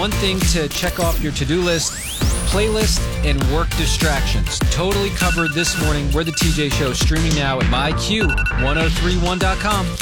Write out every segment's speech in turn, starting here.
one thing to check off your to-do list, playlist, and work distractions. Totally covered this morning. We're the TJ Show, streaming now at myq1031.com.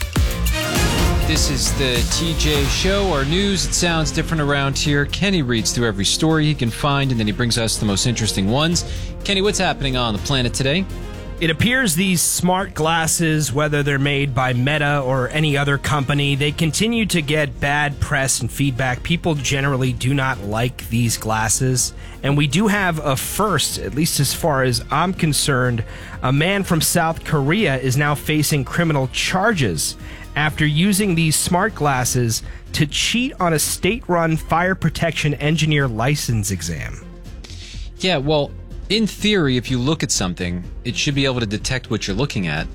This is the TJ Show, our news. It sounds different around here. Kenny reads through every story he can find, and then he brings us the most interesting ones. Kenny, what's happening on the planet today? It appears these smart glasses, whether they're made by Meta or any other company, they continue to get bad press and feedback. People generally do not like these glasses. And we do have a first, at least as far as I'm concerned. A man from South Korea is now facing criminal charges after using these smart glasses to cheat on a state-run fire protection engineer license exam. Yeah, well, in theory, if you look at something, it should be able to detect what you're looking at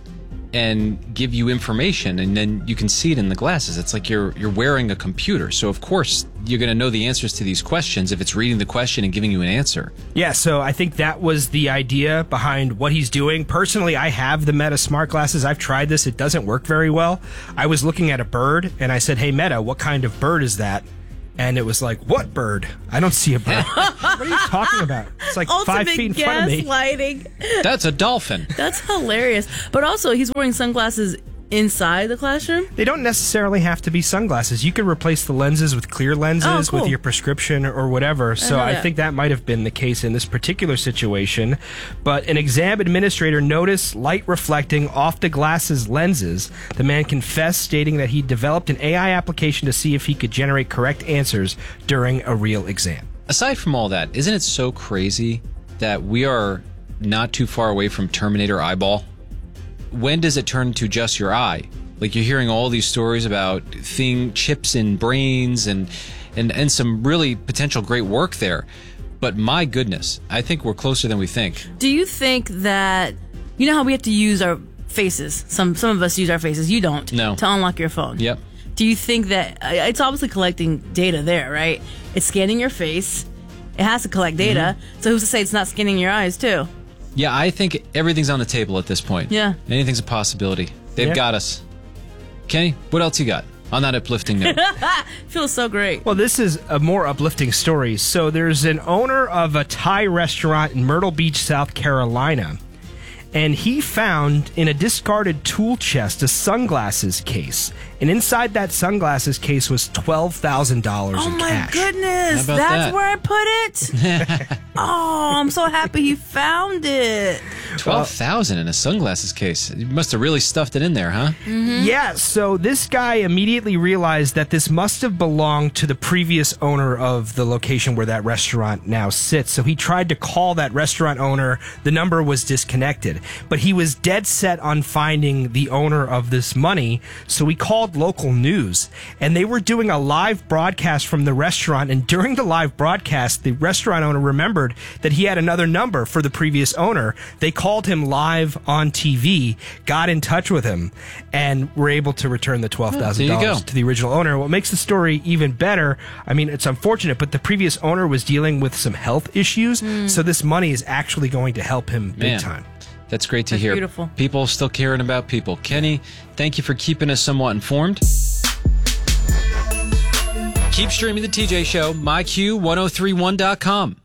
and give you information, and then you can see it in the glasses. It's like you're wearing a computer. So, of course, you're going to know the answers to these questions if it's reading the question and giving you an answer. Yeah, so I think that was the idea behind what he's doing. Personally, I have the Meta smart glasses. I've tried this. It doesn't work very well. I was looking at a bird, and I said, "Hey, Meta, what kind of bird is that?" And it was like, "What bird? I don't see a bird." What are you talking about? It's like Ultimate 5 feet in front of me. gaslighting. That's a dolphin. That's hilarious. But also, he's wearing sunglasses inside the classroom? They don't necessarily have to be sunglasses. You can replace the lenses with clear lenses cool. with your prescription or whatever. So I think that might have been the case in this particular situation. But an exam administrator noticed light reflecting off the glasses lenses. The man confessed, stating that he developed an AI application to see if he could generate correct answers during a real exam. Aside from all that, isn't it so crazy that we are not too far away from Terminator eyeball? When does it turn to just your eye? Like, you're hearing all these stories about chips in brains and some really potential great work there. But my goodness, I think we're closer than we think. Do you think that, you know how we have to use our faces? Some of us use our faces. You don't. No. To unlock your phone. Yep. Do you think that, it's obviously collecting data there, right? It's scanning your face. It has to collect data. So who's to say it's not scanning your eyes too? Yeah, I think everything's on the table at this point. Yeah. Anything's a possibility. They've got us. Kenny, what else you got on that uplifting note? Feels so great. Well, this is a more uplifting story. So there's an owner of a Thai restaurant in Myrtle Beach, South Carolina. And he found in a discarded tool chest a sunglasses case. And inside that sunglasses case was $12,000 in cash. Oh my goodness. How about That's that? where I put it? Oh, I'm so happy he found it. 12,000 in a sunglasses case. You must have really stuffed it in there, huh? Yeah, so this guy immediately realized that this must have belonged to the previous owner of the location where that restaurant now sits. So he tried to call that restaurant owner. The number was disconnected. But he was dead set on finding the owner of this money, so he called local news. And they were doing a live broadcast from the restaurant, and during the live broadcast, the restaurant owner remembered that he had another number for the previous owner. They called him live on TV, got in touch with him, and were able to return the $12,000 to the original owner. What makes the story even better, I mean, it's unfortunate, but the previous owner was dealing with some health issues, so this money is actually going to help him big time. That's great to hear. Beautiful. People still caring about people. Kenny, thank you for keeping us somewhat informed. Keep streaming the TJ Show, myq1031.com.